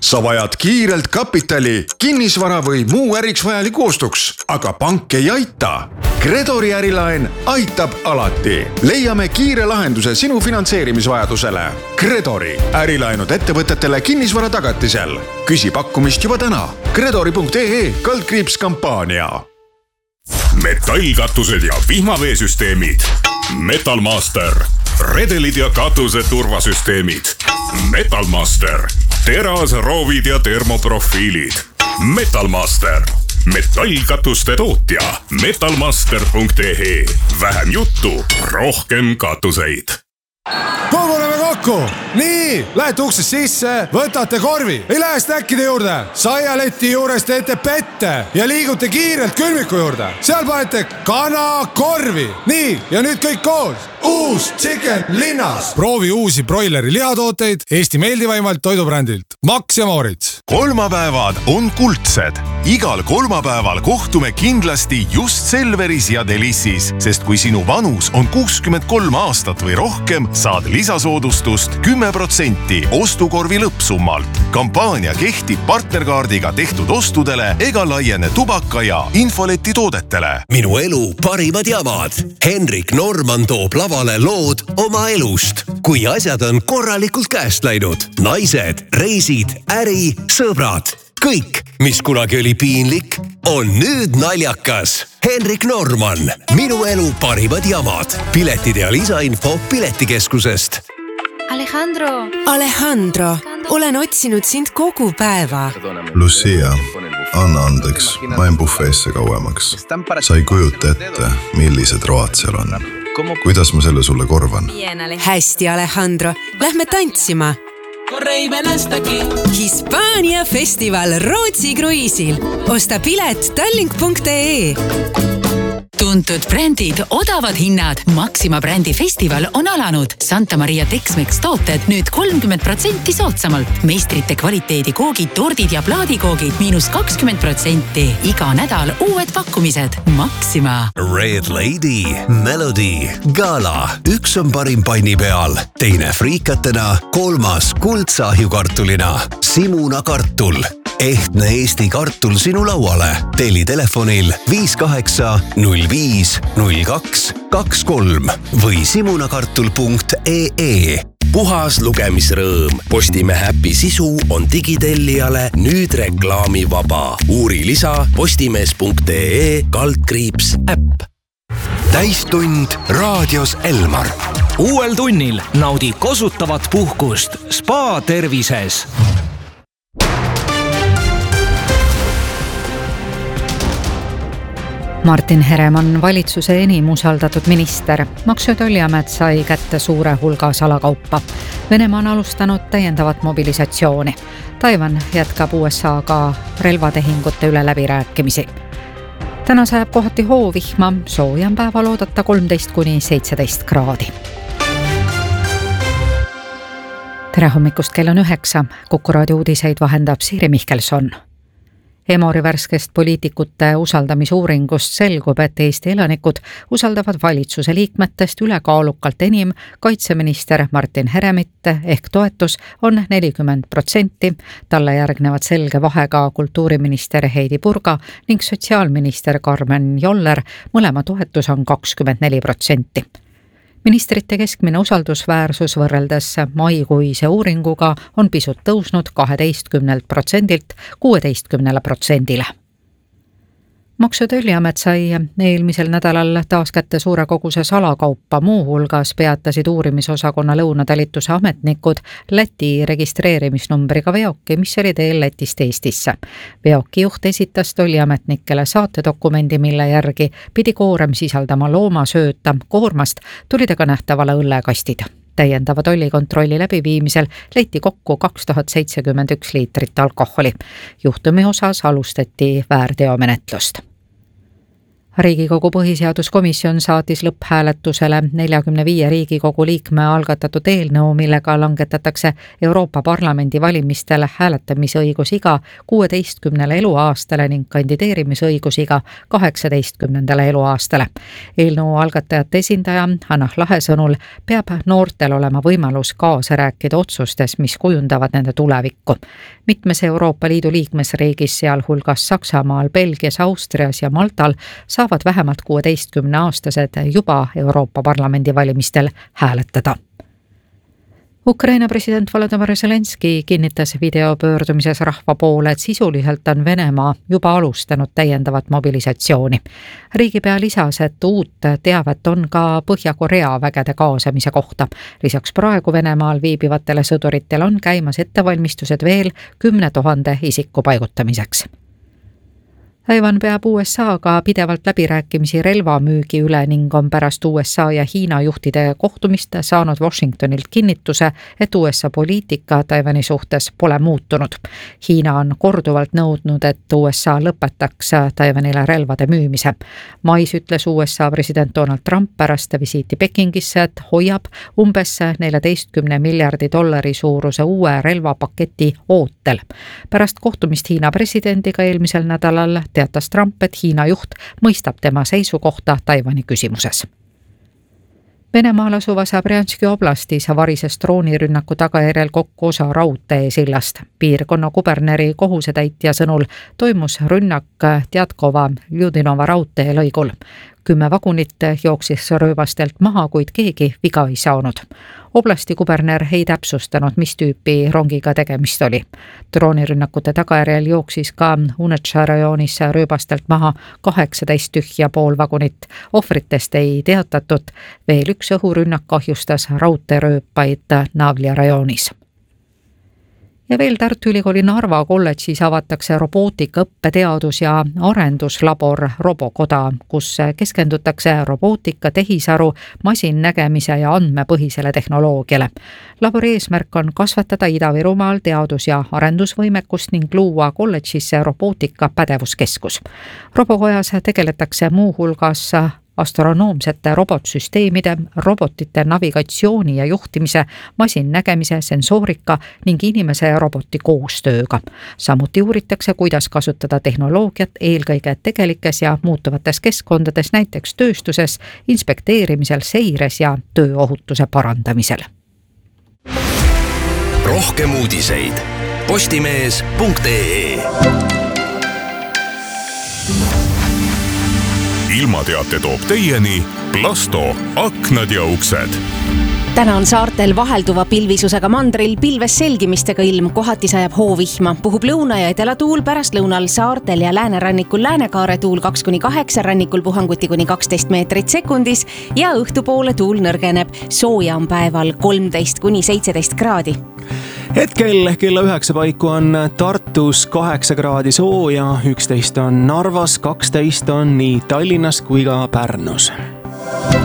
Sa vajad kiirelt kapitali, kinnisvara või muu äriks vajaliku ostuks, aga pank ei aita. Gredori ärilaen aitab alati. Leiame kiire lahenduse sinu finantseerimisvajadusele. Gredori ärilaenud ettevõtetele kinnisvara tagatisel. Küsi pakkumist juba täna. Gredori.ee/kampaania. Metallkatused ja vihmaveesüsteemid. Metalmaster. Redelid ja katuse turvasüsteemid. Metalmaster. Teras, roovid ja termoprofiilid. Metalmaster. Metallkatuste tootja. Metalmaster.ee. Vähem juttu, rohkem katuseid. Koguneme kokku! Nii, lähete uksest sisse, võtate korvi, ei lähe snäkkide juurde. Saialeti juures teete pette ja liigute kiirelt külmiku juurde. Seal panete kanakorvi. Nii, ja nüüd kõik koos. Uus Chicken linnas. Proovi uusi broileri lihatooteid Eesti meeldivaimalt toidubrändilt. Max ja Moritz. Kolmapäevad on kuldsed. Igal kolmapäeval kohtume kindlasti just Selveris ja Delissis, sest kui sinu vanus on 63 aastat või rohkem, saad lisasoodustust 10% ostukorvi lõppsummalt. Kampaania kehtib partnerkaardiga tehtud ostudele ega laiene tubaka ja infoleti toodetele. Minu elu parimad jamad. Henrik Norman toob lavale lood oma elust. Kui asjad on korralikult käest läinud. Naised, reisid, äri, sõbrad. Kõik, mis kunagi oli piinlik, on nüüd naljakas. Henrik Norman, minu elu parimad jamad. Piletid ja lisainfo Piletikeskusest. Alejandro, olen otsinud sind kogu päeva. Lucia, anna andeks, ma en bufeesse kauemaks. Sa ei kujuta ette, millised road seal on. Kuidas ma selle sulle korvan? Hästi, Alejandro, lähme tantsima. Hispaania festival Rootsi kruiisil. Osta pilet tallink.ee. Tuntud brändid, odavad hinnad. Maxima brändi festival on alanud. Santa Maria Tex-Mex tooted nüüd 30% soodsamalt. Meistrite kvaliteedi koogid, tordid ja plaadikoogid -20%. Iga nädal uued pakkumised. Maxima. Red Lady, Melody, Gala. Üks on parim panni peal, teine friikatena, kolmas kuldsahjukartulina. Simuna kartul. Ehtne Eesti kartul sinu lauale. Telli telefonil 58050223 või simunakartul.ee. Puhas lugemisrõõm. Postimehe äpi sisu on digitellijale nüüd reklaamivaba. Uuri lisa postimees.ee/äpp. Täistund raadios Elmar. Uuel tunnil naudi kosutavat puhkust Spa tervises. Martin Herem on valitsuse enim usaldatud minister. Maksu- ja Tolliamet sai kätte suure hulga salakaupa. Venemaa on alustanud täiendavat mobilisatsiooni. Taiwan jätkab USA-ga relvatehingute üle läbirääkimisi. Täna sajab kohati hoovihma, soojem päeval oodata 13–17 kraadi. Tere hommikust, kell on 9. Kuku raadio uudiseid vahendab Siiri Mihkelson. Emori värskest poliitikute usaldamisuuringust selgub, et Eesti elanikud usaldavad valitsuse liikmetest ülekaalukalt enim kaitseminister Martin Heremit ehk toetus on 40%, talle järgnevad selge vahega kultuuriminister Heidi Purga ning sotsiaalminister Karmen Joller, mõlema toetus on 24%. Ministrite keskmine usaldusväärsus võrreldes maikuise uuringuga on pisut tõusnud 12% 16%. Maksu- ja Tolliamet sai eelmisel nädalal taas kätte suure koguse salakaupa, muu hulgas peatasid uurimisosakonna lõunatalituse ametnikud Läti registreerimisnumbriga veoki, mis oli teel Lätist Eestisse. Veoki juht esitas tolliametnikele saatedokumendi, mille järgi pidi koorem sisaldama loomasööta, koormast tulid aga nähtavale õllekastid. Täiendava tollikontrolli läbiviimisel leiti kokku 2071 liitrit alkoholi. Juhtumi osas alustati väärteomenetlust. Riigikogu põhiseaduskomisjon saatis lõpphääletusele 45 Riigikogu liikme algatatud eelnõu, millega langetatakse Euroopa Parlamendi valimistel hääletamisõigusiga 16 eluaastale ning kandideerimisõigusiga 18 eluaastale. Eelnõu algatajate esindaja Hanah Lahe sõnul peab noortel olema võimalus kaasa rääkida otsustes, mis kujundavad nende tulevikku. Mitmes Euroopa Liidu liikmesriigis, sealhulgas Saksamaal, Belgias, Austrias ja Maltal, saavad vähemalt 16-aastased juba Euroopa Parlamendi valimistel hääletada. Ukraina president Volodymyr Zelenski kinnitas videopöördumises rahva poole, et sisuliselt on Venemaa juba alustanud täiendavat mobilisatsiooni. Riigipea lisas, et uut teavet on ka Põhja-Korea vägede kaasamise kohta. Lisaks praegu Venemaal viibivatele sõduritel on käimas ettevalmistused veel 10 000 isiku paigutamiseks. Taiwan peab USA-ga pidevalt läbirääkimisi relvamüügi üle ning on pärast USA ja Hiina juhtide kohtumist saanud Washingtonilt kinnituse, et USA poliitika Taiwani suhtes pole muutunud. Hiina on korduvalt nõudnud, et USA lõpetaks Taiwanile relvade müümise. Mais ütles USA president Donald Trump pärast visiiti Pekingisse, et hoiab umbes 14 miljardi dollari suuruse uue relvapaketi ootel. Pärast kohtumist Hiina presidendiga eelmisel nädalal teatas Trump, et Hiina juht mõistab tema seisukohta Taiwani küsimuses. Venemaal asuvas Brjanski oblastis varises droonirünnaku tagajärjel kokku osa raudteesillast. Piirkonna kuberneri kohusetäitja sõnul toimus rünnak Tjatkova Ljudinova raudteelõigul. 10 vagunit jooksis rööbastelt maha, kuid keegi viga ei saanud. Oblasti kuberner ei täpsustanud, mis tüüpi rongiga tegemist oli. Droonirünnakute tagajärjel jooksis ka Unetša rajoonis rööbastelt maha 18 tühja poolvagunit. Ohvritest ei teatatud. Veel üks õhurünnak kahjustas raudteerööpaid Navlia rajoonis. Ja veel Tartu Ülikooli Narva kolledžis avatakse robootika õppeteadus- ja arenduslabor Robokoda, kus keskendutakse robootika, tehisaru, masinnägemise ja andmepõhisele tehnoloogiale. Labori eesmärk on kasvatada Ida-Virumaal teadus- ja arendusvõimekust ning luua kolledžisse robootika pädevuskeskus. Robokojas tegeletakse muuhulgas astronoomsete robotsüsteemide, robotite navigatsiooni ja juhtimise, masinnägemise, sensoorika ning inimese ja roboti koostööga. Samuti uuritakse, kuidas kasutada tehnoloogiat eelkõige tegelikes ja muutuvates keskkondades, näiteks tööstuses, inspekteerimisel, seires ja tööohutuse parandamisel. Rohkem uudiseid postimees.ee. Ilmateate toob teieni Plasto aknad ja uksed. Täna on saartel vahelduva pilvisusega mandril pilves selgimistega ilm, kohati sajab hoovihma. Puhub lõuna- ja edelatuul, pärast lõunal saartel ja läänerannikul läänekaare tuul 2-8, rannikul puhanguti kuni 12 meetrit sekundis ja õhtupoole tuul nõrgeneb. Sooja on päeval 13-17 kraadi. Hetkel kella 9 paiku on Tartus 8 kraadi sooja, 11 on Narvas, 12 on nii Tallinnas kui ka Pärnus.